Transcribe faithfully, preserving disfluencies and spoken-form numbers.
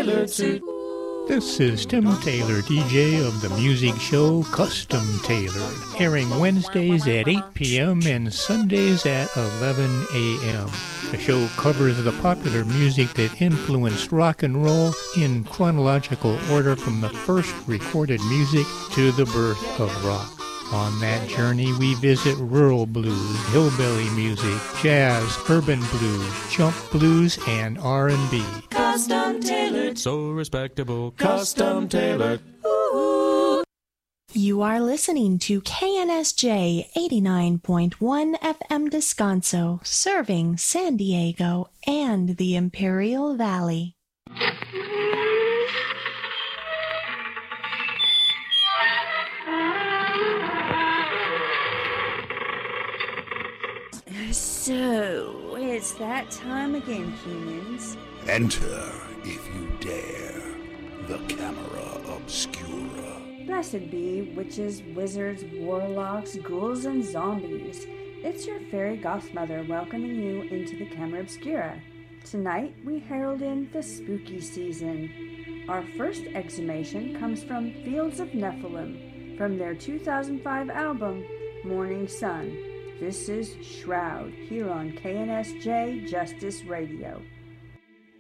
tailored suit. This is Tim Taylor, D J of the music show Custom Tailored, airing Wednesdays at eight p.m. and Sundays at eleven a.m. The show covers the popular music that influenced rock and roll in chronological order from the first recorded music to the birth of rock. On that journey, we visit rural blues, hillbilly music, jazz, urban blues, jump blues, and R and B. Custom tailored, so respectable. Custom tailored. Ooh. You are listening to K N S J eighty-nine point one F M Descanso, serving San Diego and the Imperial Valley. So, it's that time again, humans. Enter, if you dare, the Camera Obscura. Blessed be witches, wizards, warlocks, ghouls, and zombies. It's your fairy godmother welcoming you into the Camera Obscura. Tonight, we herald in the spooky season. Our first exhumation comes from Fields of Nephilim, from their two thousand five album, Morning Sun. This is Shroud, here on K N S J Justice Radio.